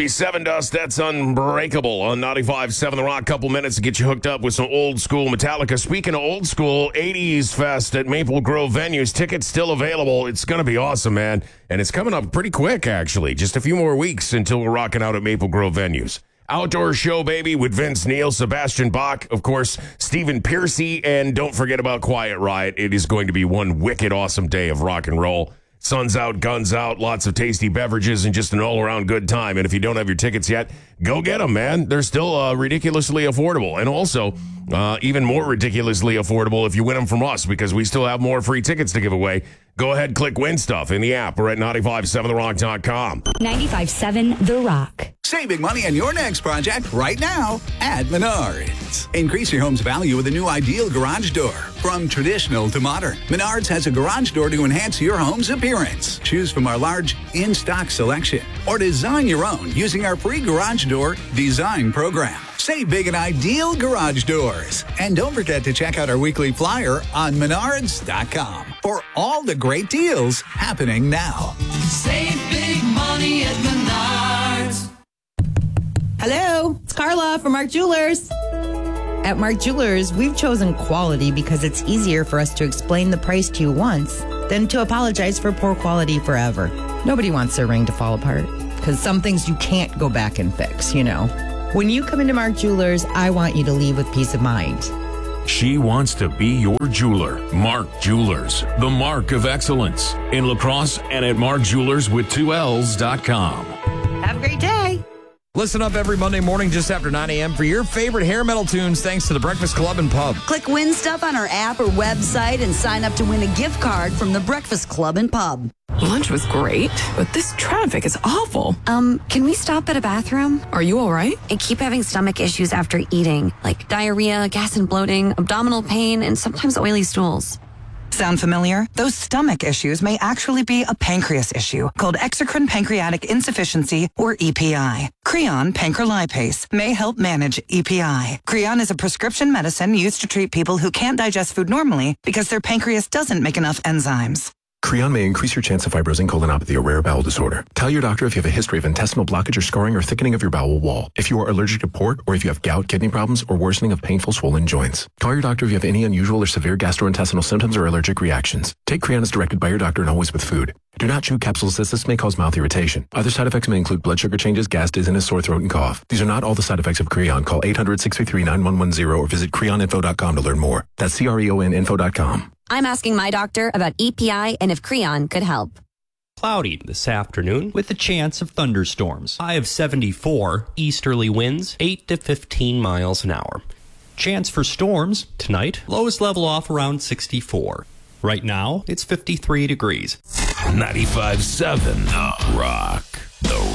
Crosby, Seven Dust, that's Unbreakable on 95.7 The Rock. Couple minutes to get you hooked up with some old school Metallica. Speaking of old school, 80s Fest at Maple Grove venues. Tickets still available. It's going to be awesome, man. And it's coming up pretty quick, actually. Just a few more weeks until we're rocking out at Maple Grove venues. Outdoor show, baby, with Vince Neil, Sebastian Bach, of course, Stephen Piercy, and don't forget about Quiet Riot. It is going to be one wicked awesome day of rock and roll. Sun's out, guns out, lots of tasty beverages, and just an all-around good time. And if you don't have your tickets yet, go get them, man. They're still ridiculously affordable. And also, even more ridiculously affordable if you win them from us, because we still have more free tickets to give away. Go ahead, click Win Stuff in the app or at 957therock.com. 95.7 The Rock. Save big money on your next project right now at Menards. Increase your home's value with a new ideal garage door. From traditional to modern, Menards has a garage door to enhance your home's appearance. Choose from our large in-stock selection or design your own using our free garage door design program. Save big and ideal garage doors. And don't forget to check out our weekly flyer on Menards.com for all the great deals happening now. Save big money at Menards. Hello, it's Carla from Mark Jewelers. At Mark Jewelers, we've chosen quality because it's easier for us to explain the price to you once than to apologize for poor quality forever. Nobody wants their ring to fall apart because some things you can't go back and fix, you know. When you come into Mark Jewelers, I want you to leave with peace of mind. She wants to be your jeweler. Mark Jewelers, the mark of excellence. In La Crosse and at markjewelers.com. Have a great day. Listen up every Monday morning just after 9 a.m. for your favorite hair metal tunes thanks to the Breakfast Club and Pub. Click Win Stuff on our app or website and sign up to win a gift card from the Breakfast Club and Pub. Lunch was great, but this traffic is awful. Can we stop at a bathroom? Are you all right? I keep having stomach issues after eating, like diarrhea, gas and bloating, abdominal pain, and sometimes oily stools. Sound familiar? Those stomach issues may actually be a pancreas issue called exocrine pancreatic insufficiency, or EPI. Creon pancrelipase may help manage EPI. Creon is a prescription medicine used to treat people who can't digest food normally because their pancreas doesn't make enough enzymes. Creon may increase your chance of fibrosing colonopathy, a rare bowel disorder. Tell your doctor if you have a history of intestinal blockage or scarring or thickening of your bowel wall, if you are allergic to pork, or if you have gout, kidney problems, or worsening of painful swollen joints. Call your doctor if you have any unusual or severe gastrointestinal symptoms or allergic reactions. Take Creon as directed by your doctor and always with food. Do not chew capsules as this may cause mouth irritation. Other side effects may include blood sugar changes, gas, dizziness, sore throat, and cough. These are not all the side effects of Creon. Call 800-633-9110 or visit creoninfo.com to learn more. That's creoninfo.com. I'm asking my doctor about EPI and if Creon could help. Cloudy this afternoon with a chance of thunderstorms. High of 74, easterly winds 8 to 15 miles an hour. Chance for storms tonight, lowest level off around 64. Right now, it's 53 degrees. 95.7 The Rock.